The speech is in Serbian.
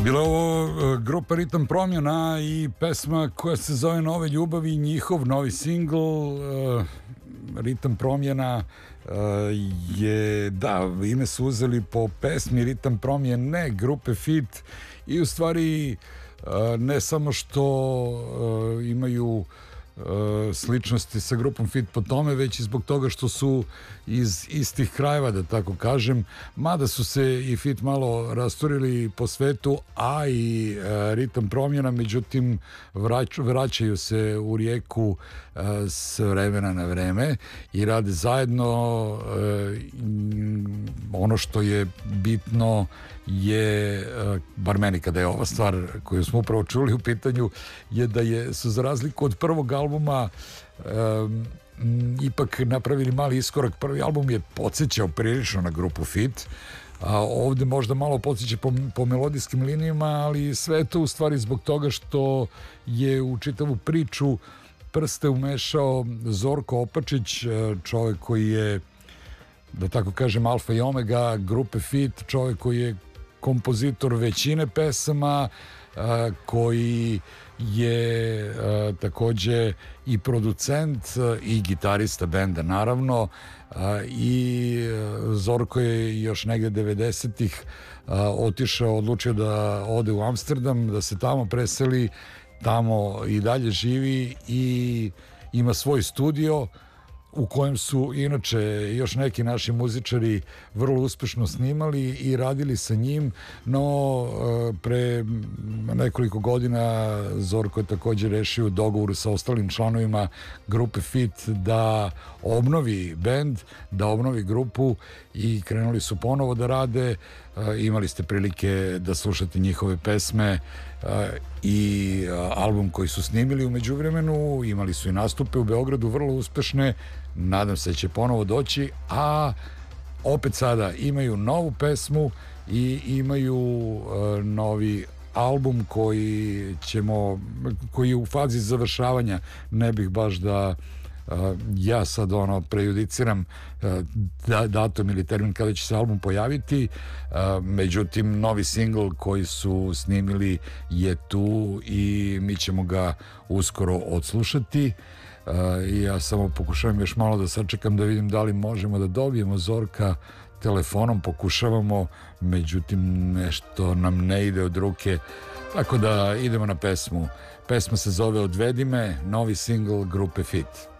Bila je ovo grupa Ritam promjena i pesma koja se zove Nove ljubavi, njihov novi singl. Ritam promjena je, da, ime su uzeli po pesmi Ritam promjene grupe Fit i u stvari ne samo što imaju sličnosti sa grupom Fit po tome, već i zbog toga što su iz istih krajeva, da tako kažem, mada su se i Fit malo rasturili po svetu, a i Ritam promjena, međutim vraćaju se u Rijeku s vremena na vreme i rade zajedno. Ono što je bitno je, bar meni kada je ova stvar koju smo upravo čuli u pitanju, je da su za razliku od prvog albuma ipak napravili mali iskorak. Prvi album je podsjećao prilično na grupu Fit, a ovde možda malo podsjeća po melodijskim linijama, ali sve je to u stvari zbog toga što je u čitavu priču prste umešao Zorko Opačić, čovjek koji je, da tako kažem, alfa i omega grupe Fit, čovjek koji je kompozitor većine pesama, koji je takođe i producent i gitarista benda, naravno, i Zorko je još negde 90-ih odlučio da ode u Amsterdam, da se tamo preseli, tamo i dalje živi i ima svoj studio u kojem su inače još neki naši muzičari vrlo uspešno snimali i radili sa njim, no pre nekoliko godina Zorko je također rešio u dogovoru sa ostalim članovima grupe Fit da obnovi bend, da obnovi grupu i krenuli su ponovo da rade. Imali ste prilike da slušate njihove pesme i album koji su snimili u međuvremenu, imali su i nastupe u Beogradu vrlo uspešne, nadam se da će ponovo doći, a opet sada imaju novu pesmu i imaju novi album koji je u fazi završavanja. Ne bih baš da ja sad prejudiciram datum ili termin kada će se album pojaviti, međutim novi singl koji su snimili je tu i mi ćemo ga uskoro odslušati. I ja samo pokušavam još malo da sačekam da vidim da li možemo da dobijemo Zorka telefonom, pokušavamo, međutim nešto nam ne ide od ruke, tako da idemo na pesmu. Pesma se zove Odvedi me, novi singl grupe Fit.